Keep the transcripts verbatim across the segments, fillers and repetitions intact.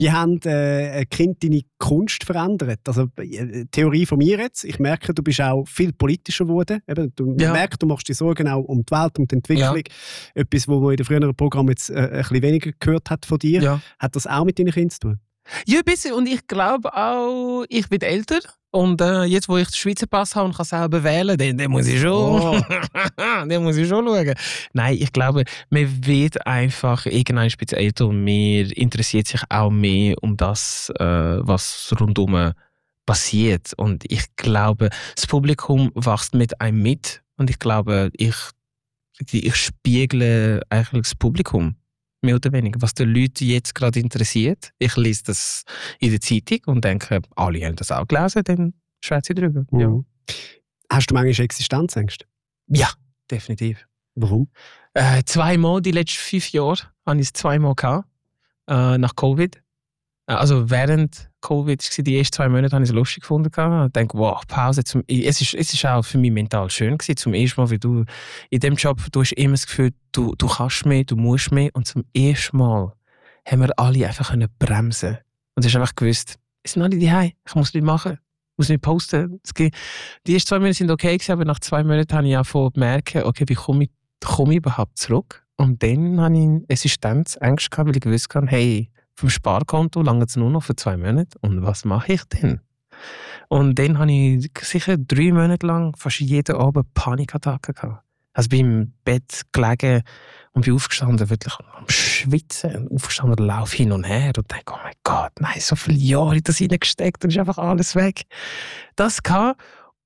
Wie haben äh, Kinder deine Kunst verändert? Also äh, Theorie von mir jetzt. Ich merke, du bist auch viel politischer geworden. Eben, du ja. merkst, du machst dir Sorgen auch um die Welt, um die Entwicklung. Ja. Etwas, was man in den früheren Programmen jetzt äh, ein bisschen weniger gehört hat von dir. Ja. Hat das auch mit deinen Kindern zu tun? Ja, ein bisschen. Und ich glaube auch, ich bin älter. Und äh, jetzt, wo ich den Schweizer Pass habe und kann selber wählen, dann, dann muss ich schon, oh. dann muss ich schon schauen. Nein, ich glaube, man wird einfach irgendwann ein bisschen älter und man interessiert sich auch mehr um das, äh, was rundum passiert. Und ich glaube, das Publikum wächst mit einem mit. Und ich glaube, ich, ich spiegle eigentlich das Publikum. Mehr oder weniger, was die Leute jetzt gerade interessiert. Ich lese das in der Zeitung und denke, alle haben das auch gelesen, dann schwätze ich darüber. Mhm. Ja. Hast du manchmal Existenzängste? Ja, definitiv. Warum? Äh, zweimal, die letzten fünf Jahre, hatte ich es zweimal gehabt, äh, nach Covid. Also während Covid, die ersten zwei Monate, habe ich es lustig gefunden. Ich denke, wow, Pause. Zum, es, ist, es ist auch für mich mental schön gewesen. Zum ersten Mal, weil du in diesem Job, du hast immer das Gefühl, du, du kannst mehr, du musst mehr. Und zum ersten Mal haben wir alle einfach können bremsen. Und du hast einfach gewusst, es sind alle daheim, ich muss nicht machen, ich muss nicht posten. Die ersten zwei Monate sind okay gewesen, aber nach zwei Monaten habe ich auch gemerkt, okay, wie komme ich, komme ich überhaupt zurück? Und dann hatte ich Existenzängste gehabt, weil ich gewusst habe, hey, vom Sparkonto lange es nur noch für zwei Monate. Und was mache ich denn? Und dann hatte ich sicher drei Monate lang fast jeden Abend Panikattacken gehabt. Also bin im Bett gelegen und bin aufgestanden, wirklich am Schwitzen. Aufgestanden, laufe hin und her und denke, oh mein Gott, nein, so viele Jahre in das hineingesteckt und ist einfach alles weg. Das gehabt.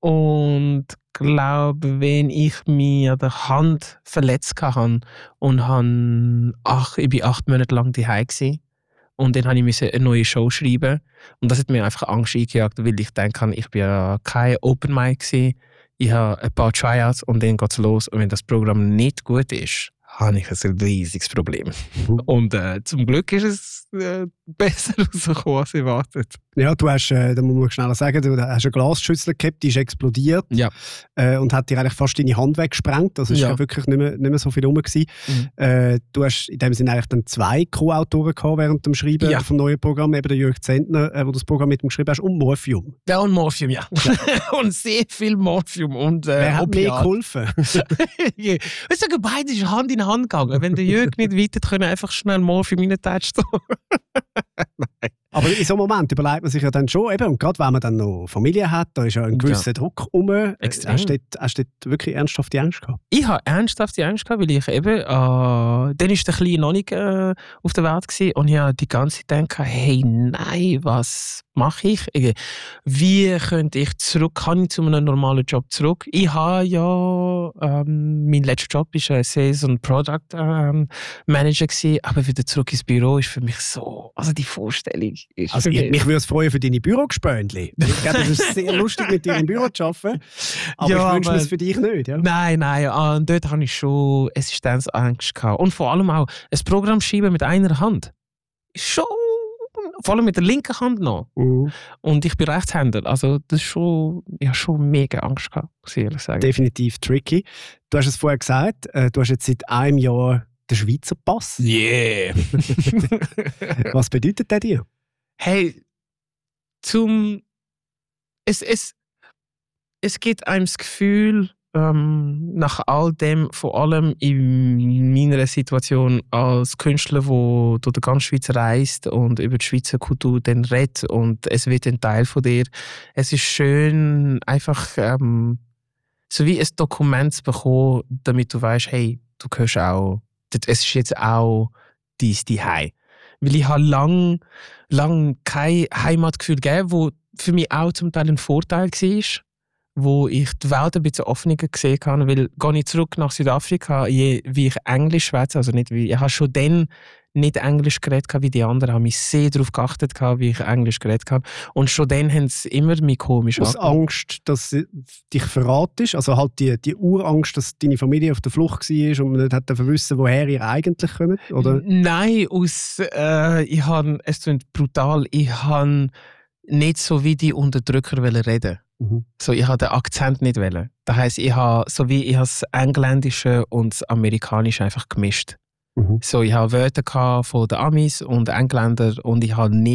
Und ich glaube, wenn ich mich an der Hand verletzt hatte und han, ach, ich war acht Monate lang daheim gewesen. Und dann musste ich eine neue Show schreiben. Und das hat mir einfach Angst eingejagt, weil ich denke, ich war ja kein Open Mic gewesen. Ich habe ein paar Tryouts und dann geht es los. Und wenn das Programm nicht gut ist, habe ich ein riesiges Problem. Mhm. Und äh, zum Glück ist es äh, besser rausgekommen, als erwartet. Ja, du hast, äh, da muss man schneller sagen, du hast eine Glasschüssel gehabt, die ist explodiert. Ja. Äh, und hat dir eigentlich fast deine Hand weggesprengt. Also es war ja wirklich nicht mehr, nicht mehr so viel rum. Mhm. Äh, du hast in dem Sinne eigentlich dann zwei Co-Autoren gehabt während dem Schreiben ja. vom neuen Programm, eben der Jörg Zentner, äh, wo du das Programm mit ihm geschrieben hast, und Morphium. Ja, und Morphium, ja. Und sehr viel Morphium. Und, äh, Wer hat mir geholfen? Ich sage, beide ist Hand in Hand gegangen. Wenn der Jörg nicht weiter können, einfach schnell Morphium reintatschen. Nein. Aber in so einem Moment überlegt man sich ja dann schon, eben, und gerade wenn man dann noch Familie hat, da ist ja ein gewisser ja. Druck rum. Extrem. Hast du dort, hast du dort wirklich ernsthafte Angst gehabt? Ich habe ernsthafte Angst gehabt, weil ich eben, äh, dann war der Kleine noch nicht äh, auf der Welt gewesen, und ich habe die ganze Zeit gedacht, hey, nein, was mache ich? Wie könnte ich zurück, kann ich zu einem normalen Job zurück? Ich habe ja, ähm, mein letzter Job war ein Sales- und Product ähm, Manager gewesen, aber wieder zurück ins Büro ist für mich so, also die Vorstellung. Also ich, mich würde es freuen für deine Bürogespöntchen. Ich glaube, es ist sehr lustig, mit dir im Büro zu arbeiten. Aber ja, ich wünsche mir es für dich nicht. Ja? Nein, nein. Und dort hatte ich schon Existenzangst gehabt. Und vor allem auch ein Programm schreiben mit einer Hand. Schon, vor allem mit der linken Hand noch. Uh. Und ich bin Rechtshänder. Also das ist schon, ich habe schon mega Angst gehabt, muss ich ehrlich sagen. Definitiv tricky. Du hast es vorher gesagt, du hast jetzt seit einem Jahr den Schweizer Pass. Yeah! Was bedeutet der dir? Hey, zum es, es, es gibt einem das Gefühl, ähm, nach all dem, vor allem in meiner Situation als Künstler, der durch die ganze Schweiz reist und über die Schweizer Kultur dann redet und es wird ein Teil von dir. Es ist schön, einfach ähm, so wie ein Dokument zu bekommen, damit du weißt, hey, du gehörst auch, es ist jetzt auch dein Zuhause. Weil ich habe lange lang kein Heimatgefühl gegeben, wo für mich auch zum Teil ein Vorteil war, wo ich die Welt ein bisschen offener gesehen habe. Weil gehe ich zurück nach Südafrika, je, wie ich Englisch schwätze, also nicht wie, ich habe schon dann nicht Englisch geredet wie die anderen, habe mich sehr darauf geachtet, wie ich Englisch geredet habe. Und schon dann haben sie immer mich komisch aus angeguckt. Angst, dass sie dich verratest? Also halt die, die Urangst, dass deine Familie auf der Flucht war und man nicht hat wissen, woher ihr eigentlich kommt? Oder? Nein, aus, äh, ich habe, es klingt brutal, ich habe nicht so wie die Unterdrücker reden. Mhm. So, ich habe den Akzent nicht wollen. Das heisst, ich habe, so wie ich habe das Engländische und das Amerikanische einfach gemischt. Mhm. So, ich habe Wörter von den Amis und den Engländern und ich habe nie